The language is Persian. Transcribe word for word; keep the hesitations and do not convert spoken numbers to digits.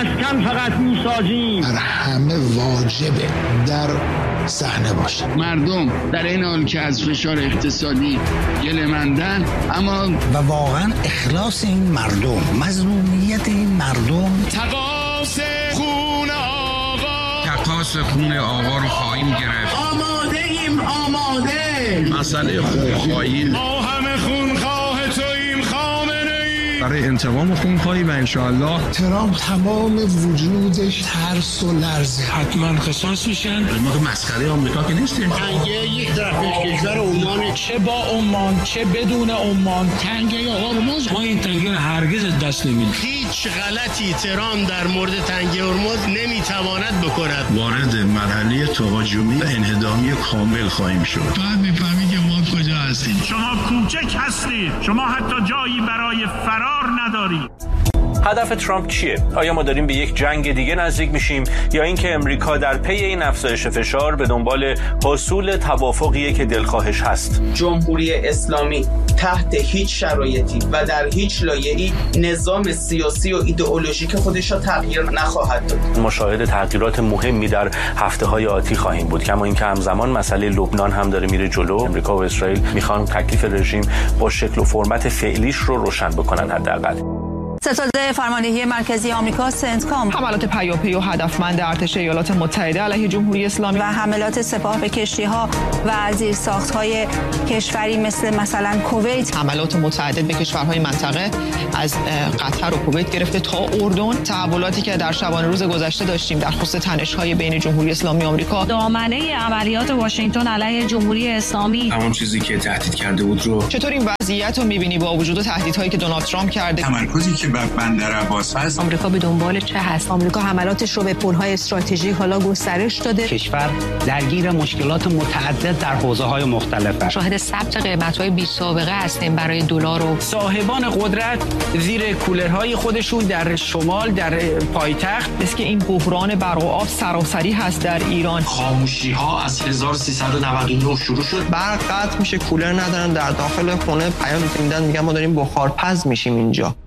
مسکن فقط میسازیم. بر همه واجبه در صحنه باشه. مردم در این حال که از فشار اقتصادی گله‌مندن، اما و واقعا اخلاص این مردم، مظلومیت این مردم، تقاص خون آقا تقاص خون آقا رو خواهیم گرفت. آماده ایم، آماده. مسئله خونخواهی، ما همه خونخواه توییم خامنه‌ای. برای انتقام خونخواهی و انشاءالله ترامپ تمام وجودش ترس و لرزه. حتما قصاص میشن. ما که مسخره آمریکا که نیستیم. تنگه یک طرفش کشور عمان، چه با عمان چه بدون عمان، تنگه هرمز، ما این تنگه هرگز دست نمیدیم. هیچ غلطی ترامپ در مورد تنگه هرمز نمیتواند بکند. وارد مرحله تهاجمی و انهدامی کامل خواهیم شد. بعد میفهمید که ما کجا هستیم. شما کوچک هستید، شما حتی جایی برای فرار ندارید. هدف ترامپ چیه؟ آیا ما داریم به یک جنگ دیگه نزدیک میشیم یا اینکه امریکا در پی این افزایش فشار به دنبال حصول توافقیه که دلخواهش هست؟ جمهوری اسلامی تحت هیچ شرایطی و در هیچ لایه‌ای نظام سیاسی و ایدئولوژیک خودش را تغییر نخواهد داد. ما شاهد تغییرات مهمی در هفته‌های آتی خواهیم بود، کما اینکه همزمان مسئله لبنان هم داره میره جلو. امریکا و اسرائیل میخوان تکلیف رژیم با شکل و فرمت فعلیش رو روشن بکنن. حداقل ستاد فرماندهی مرکزی آمریکا سنتکام حملات پیاپی و هدفمند ارتش ایالات متحده علیه جمهوری اسلامی و حملات سپاه به کشتی‌ها و زیرساخت‌های کشوری مثل مثلا کویت، حملات متعدد به کشورهای منطقه از قطر و کویت گرفته تا اردن، تحولاتی که در شبانه روز گذشته داشتیم در خصوص تنش‌های بین جمهوری اسلامی آمریکا، دامنه عملیات واشنگتن علیه جمهوری اسلامی، همون چیزی که تهدید کرده بود رو. چطور این وضعیت رو می‌بینی با وجود تهدیدهایی که دونالد ترامپ کرده؟ تمرکزی که بر بندر عباس هست. آمریکا به دنبال چه هست؟ آمریکا حملاتش رو به پل‌های استراتژیک حالا گسترش داده. کشور درگیر مشکلات متعدد در حوزه‌های مختلف است. شاهد ثبت قیمت‌های بی سابقه هستیم برای دلار و صاحبان قدرت زیر کولرهای خودشون در شمال در پایتخت. است که این بحران برق و آب سراسری هست در ایران. خاموشی‌ها از هزار و سیصد و نود و نه شروع شد. برق قطع میشه، کولر ندارن، در داخل خونه پیام میدن میگن ما داریم بخارپز میشیم اینجا.